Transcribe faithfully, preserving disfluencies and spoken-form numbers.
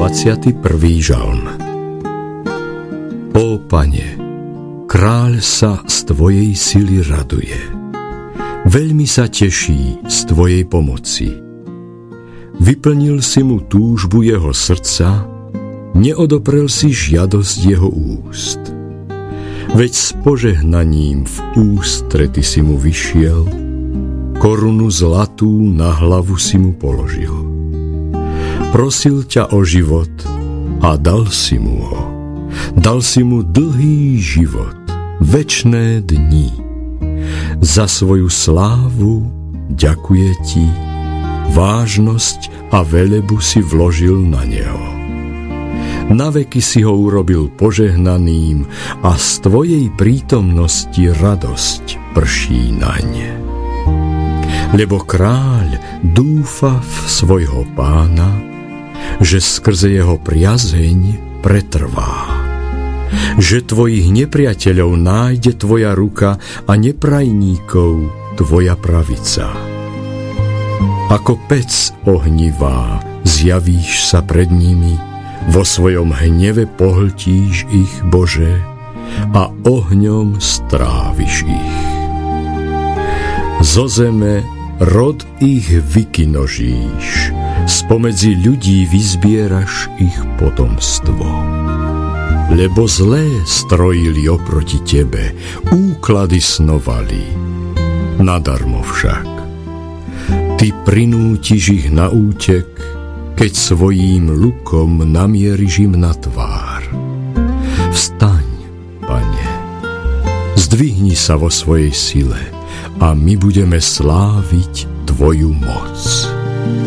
dvadsiaty prvý žalm. Ó Pane, kráľ sa z Tvojej sily raduje. Veľmi sa teší z Tvojej pomoci. Vyplnil si mu túžbu jeho srdca, neodoprel si žiadosť jeho úst. Veď s požehnaním v ústrety si mu vyšiel, korunu zlatú na hlavu si mu položil. Prosil ťa o život a dal si mu ho. Dal si mu dlhý život, večné dni. Za svoju slávu ďakuje ti, vážnosť a velebu si vložil na neho. Naveky si ho urobil požehnaným a z tvojej prítomnosti radosť prší naň. Lebo kráľ dúfa v svojho pána, že skrze jeho priazeň pretrvá. Že tvojich nepriateľov nájde tvoja ruka a neprajníkov tvoja pravica. Ako pec ohnivá zjavíš sa pred nimi, vo svojom hneve pohltíš ich, Bože, a ohňom stráviš ich. Zo zeme rod ich vykinožíš, spomedzi ľudí vyzbieraš ich potomstvo. Lebo zlé strojili oproti tebe, úklady snovali, nadarmo však. Ty prinútiš ich na útek, keď svojím lukom namieriš im na tvár. Vstaň, Pane, zdvihni sa vo svojej sile a my budeme sláviť Tvoju moc.